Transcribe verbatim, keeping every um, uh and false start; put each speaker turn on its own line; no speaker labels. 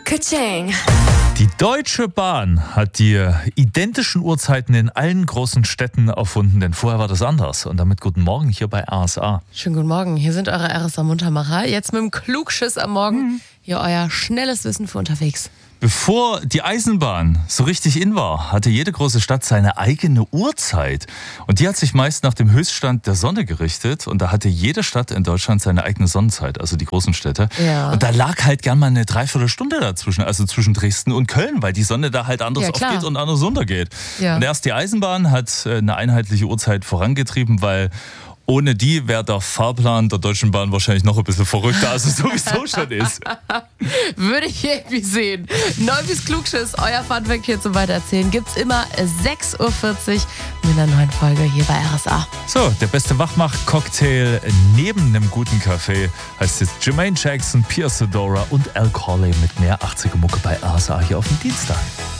Ka-ching.
Die Deutsche Bahn hat die identischen Uhrzeiten in allen großen Städten erfunden, denn vorher war das anders. Und damit guten Morgen hier bei R S A.
Schönen guten Morgen, hier sind eure R S A-Muntermacher. Jetzt mit dem Klugschiss am Morgen. Mhm. Hier euer schnelles Wissen für unterwegs.
Bevor die Eisenbahn so richtig in war, hatte jede große Stadt seine eigene Uhrzeit. Und die hat sich meist nach dem Höchststand der Sonne gerichtet. Und da hatte jede Stadt in Deutschland seine eigene Sonnenzeit, also die großen Städte.
Ja.
Und da lag halt gern mal eine Dreiviertelstunde dazwischen, also zwischen Dresden und Köln, weil die Sonne da halt anders
Ja, klar.
aufgeht und anders untergeht.
Ja.
Und erst die Eisenbahn hat eine einheitliche Uhrzeit vorangetrieben, weil ohne die wäre der Fahrplan der Deutschen Bahn wahrscheinlich noch ein bisschen verrückter, als es sowieso schon ist.
Würde ich irgendwie sehen. Neubis Klugschiss, euer Funfact hier zum Weitererzählen, gibt's immer sechs Uhr vierzig mit einer neuen Folge hier bei R S A.
So, der beste Wachmach-Cocktail neben einem guten Kaffee heißt jetzt Jermaine Jackson, Pierce Adora und Al Corley mit mehr achtziger Mucke bei R S A hier auf dem Dienstag.